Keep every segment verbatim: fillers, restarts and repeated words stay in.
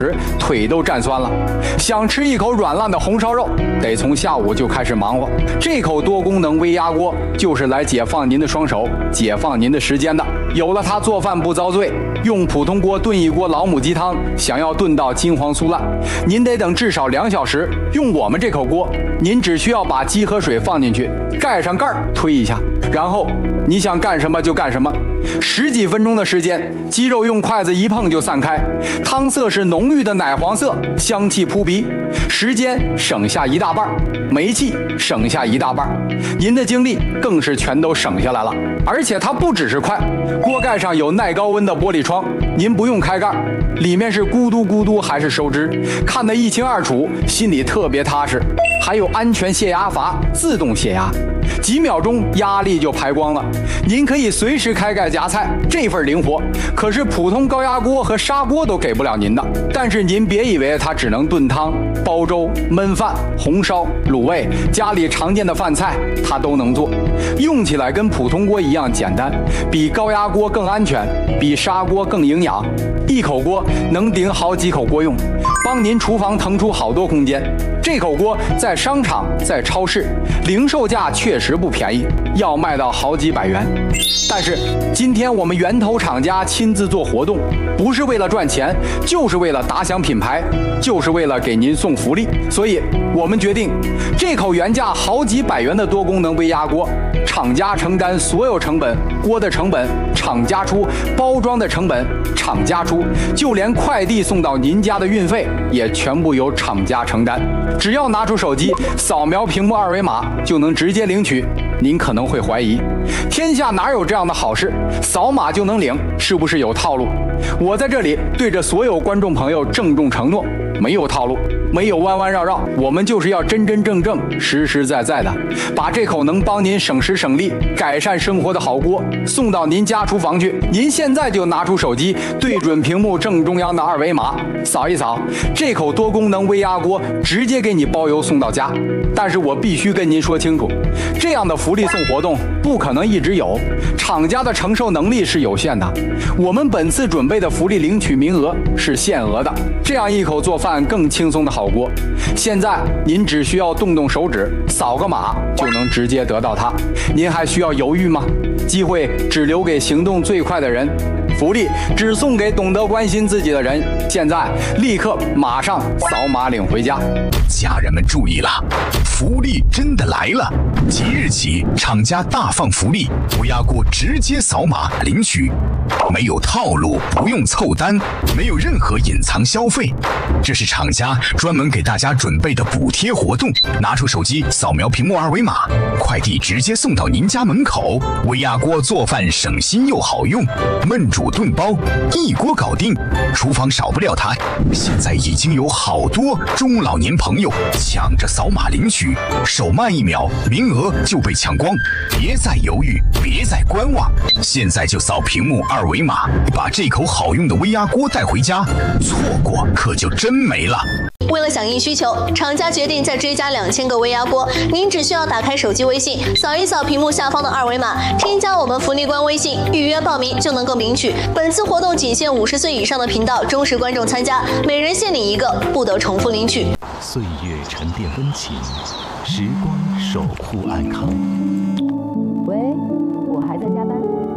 腿都站酸了，想吃一口软烂的红烧肉，得从下午就开始忙活。这口多功能微压锅就是来解放您的双手，解放您的时间的。有了它，做饭不遭罪。用普通锅炖一锅老母鸡汤，想要炖到金黄酥烂，您得等至少两小时。用我们这口锅，您只需要把鸡和水放进去，盖上盖儿，推一下，然后你想干什么就干什么。十几分钟的时间，鸡肉用筷子一碰就散开，汤色是浓郁的奶黄色，香气扑鼻，时间省下一大半，煤气省下一大半，您的精力更是全都省下来了。而且它不只是快，锅盖上有耐高温的玻璃窗，您不用开盖，里面是咕嘟咕嘟还是收汁，看得一清二楚，心里特别踏实。还有安全泄压阀，自动泄压，几秒钟压力就排光了。您可以随时开盖夹菜，这份灵活可是普通高压锅和砂锅都给不了您的。但是您别以为它只能炖汤、煲粥、焖饭、红烧、卤味，家里常见的饭菜它都能做，用起来跟普通锅一样简单，比高压锅更安全，比砂锅更营养。一口锅能顶好几口锅用，帮您厨房腾出好多空间。这口锅在商场、在超市，零售价确实不便宜，要卖到好几百元。但是今天我们源头厂家亲自做活动，不是为了赚钱，就是为了打响品牌，就是为了给您送福利。所以我们决定，这口原价好几百元的多功能微压锅，厂家承担所有成本，锅的成本厂家出，包装的成本厂家出，就连快递送到您家的运费也全部由厂家承担。只要拿出手机，扫描屏幕二维码就能直接领取。您可能会怀疑，天下哪有这样的好事？扫码就能领，是不是有套路？我在这里对着所有观众朋友郑重承诺，没有套路，没有弯弯绕绕，我们就是要真真正正、实实在在的把这口能帮您省时省力、改善生活的好锅送到您家厨房去。您现在就拿出手机，对准屏幕正中央的二维码，扫一扫，这口多功能微压锅直接给你包邮送到家。但是我必须跟您说清楚，这样的福利送活动不可能一直有，厂家的承受能力是有限的。我们本次准备的福利领取名额是限额的，这样一口做饭更轻松的好锅，现在您只需要动动手指，扫个码就能直接得到它。您还需要犹豫吗？机会只留给行动最快的人，福利只送给懂得关心自己的人。现在立刻马上扫码领回家。 家人们注意了，福利真的来了！即日起，厂家大放福利，微压锅直接扫码领取，没有套路，不用凑单，没有任何隐藏消费，这是厂家专门给大家准备的补贴活动。拿出手机扫描屏幕二维码，快递直接送到您家门口。微压锅做饭省心又好用，焖煮炖煲一锅搞定，厨房少不了它。现在已经有好多中老年朋友抢着扫码领取，手慢一秒，名额就被抢光。别再犹豫，别再观望，现在就扫屏幕二维码，把这口好用的微压锅带回家，错过可就真没了。 为了响应需求，厂家决定再追加两千个微压锅。您只需要打开手机微信，扫一扫屏幕下方的二维码，添加我们福利官微信，预约报名就能够领取。本次活动仅限五十岁以上的频道忠实观众参加，每人限领一个，不得重复领取。 岁月沉淀温情，时光守护安康。 喂，我还在加班。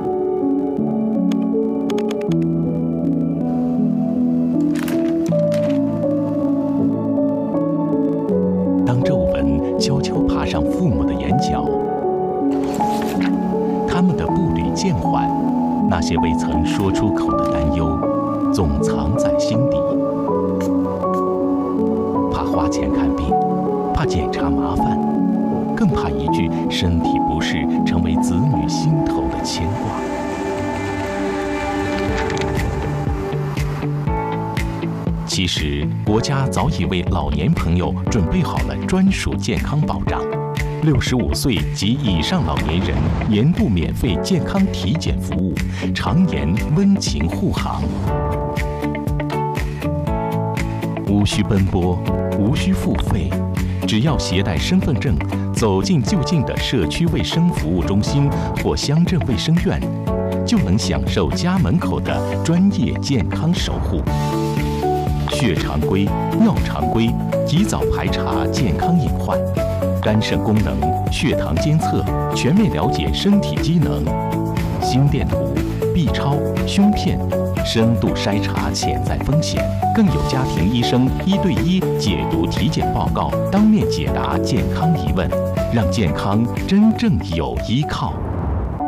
当皱纹悄悄爬上父母的眼角，他们的步履渐缓，那些未曾说出口的担忧，总藏在心底。怕花钱看病，怕检查麻烦，更怕一句身体不适成为子女心头的牵挂。其实，国家早已为老年朋友准备好了专属健康保障，六十五岁及以上老年人年度免费健康体检服务，常年温情护航。无需奔波，无需付费，只要携带身份证，走进就近的社区卫生服务中心或乡镇卫生院，就能享受家门口的专业健康守护。 血常规、尿常规，及早排查健康隐患；肝肾功能、血糖监测，全面了解身体机能；心电图、B 超、胸片，深度筛查潜在风险，更有家庭医生一对一解读体检报告，当面解答健康疑问，让健康真正有依靠。